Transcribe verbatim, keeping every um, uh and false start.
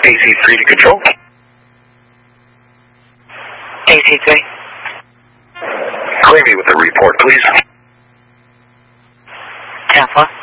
A C three to control. A C three. Clear me with the report, please. ten four.